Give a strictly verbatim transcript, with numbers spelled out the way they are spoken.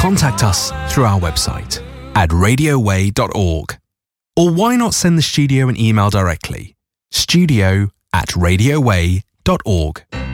contact us through our website at radio way dot org. Or why not send the studio an email directly? studio at radio way dot org.